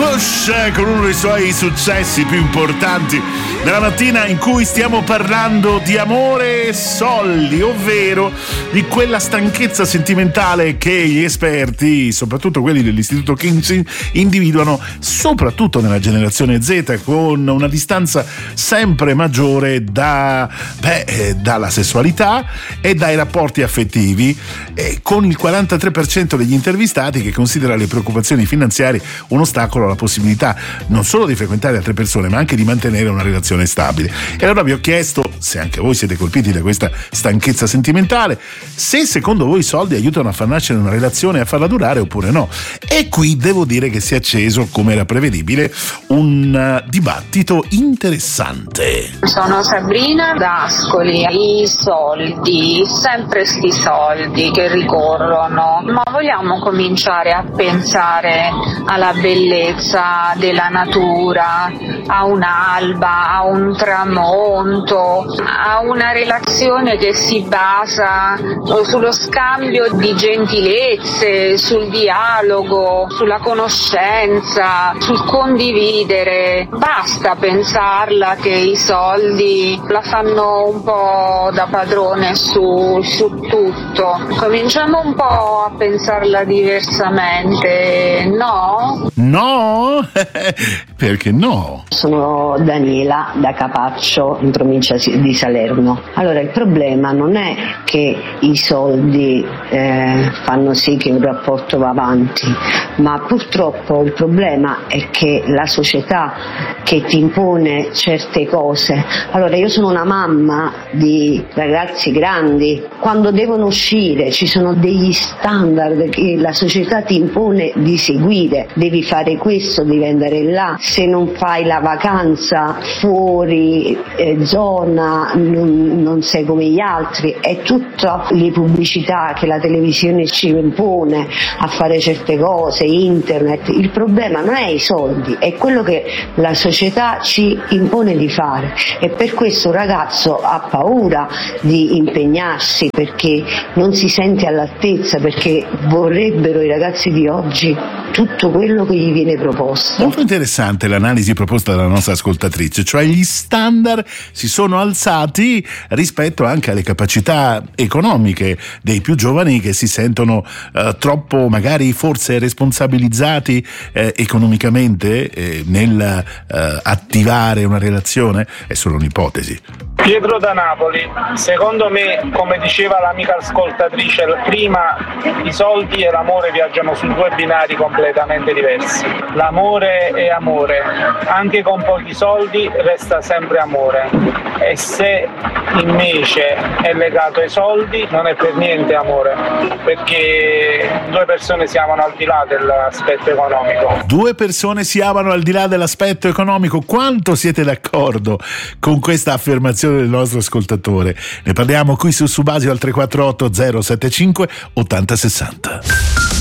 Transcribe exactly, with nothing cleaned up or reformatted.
Bush con uno dei suoi successi più importanti della mattina, in cui stiamo parlando di amore e soldi, ovvero di quella stanchezza sentimentale che gli esperti, soprattutto quelli dell'Istituto Kinsey, individuano soprattutto nella generazione Z, con una distanza sempre maggiore da, beh, dalla sessualità e dai rapporti affettivi, e con il quarantatré per cento degli intervistati che considera le preoccupazioni finanziarie un ostacolo alla possibilità non solo di frequentare altre persone, ma anche di mantenere una relazione stabile. E allora vi ho chiesto se anche voi siete colpiti da questa stanchezza sentimentale, se secondo voi i soldi aiutano a far nascere una relazione e a farla durare oppure no. E qui devo dire che si è acceso, come era prevedibile, un uh, dibattito interessante. Sono Sabrina d'Ascoli. I soldi, sempre sti soldi che ricorrono, ma vogliamo cominciare a pensare alla bellezza della natura, a un'alba, a un tramonto, a una relazione che si basa sullo scambio di gentilezze, sul dialogo, sulla conoscenza, sul condividere. Basta pensarla che i soldi la fanno un po' da padrone su, su tutto. Cominciamo un po' a pensarla diversamente, no? No? Perché no? Sono Daniela da Capaccio, in provincia di Salerno. Allora, il problema non è che i soldi eh, fanno sì che un rapporto va avanti, ma purtroppo il problema è che la società che ti impone certe cose. Allora, io sono una mamma di ragazzi grandi, quando devono uscire ci sono degli standard che la società ti impone di seguire, devi fare questo, devi andare là, se non fai la vacanza fuori eh, zona non, non sei come gli altri. È tutte le pubblicità che la televisione ci impone a fare certe cose, internet. Il problema non è i soldi, è quello che la società ci impone di fare, e per questo un ragazzo ha paura di impegnarsi perché non si sente all'altezza, perché vorrebbero i ragazzi di oggi tutto quello che gli viene proposto. Molto interessante l'analisi proposta dalla nostra ascoltatrice, cioè gli standard si sono alzati rispetto anche alle capacità economiche dei più giovani, che si sentono eh, troppo magari forse responsabilizzati eh, economicamente eh, nel eh, attivare una relazione. È solo un'ipotesi. Pietro da Napoli. Secondo me, come diceva l'amica ascoltatrice prima, i soldi e l'amore viaggiano su due binari completamente diversi. L'amore è amore, anche con pochi soldi resta sempre amore, e se invece è legato ai soldi non è per niente amore, perché due persone si amano al di là dell'aspetto economico. Due persone si amano al di là dell'aspetto economico. Quanto siete d'accordo con questa affermazione del nostro ascoltatore? Ne parliamo qui su Subasio al tre quattro otto zero sette cinque ottanta sessanta.